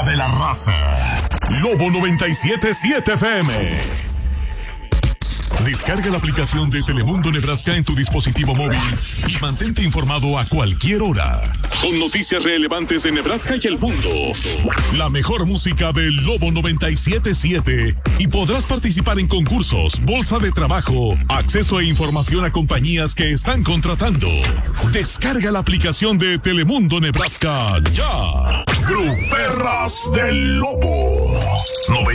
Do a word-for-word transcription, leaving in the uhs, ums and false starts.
de la raza. Lobo noventa y siete punto siete F M. Descarga la aplicación de Telemundo Nebraska en tu dispositivo móvil y mantente informado a cualquier hora. Con noticias relevantes de Nebraska y el mundo. La mejor música del Lobo noventa y siete punto siete. Y podrás participar en concursos, bolsa de trabajo, acceso e información a compañías que están contratando. Descarga la aplicación de Telemundo Nebraska ya. Gruperras del Lobo.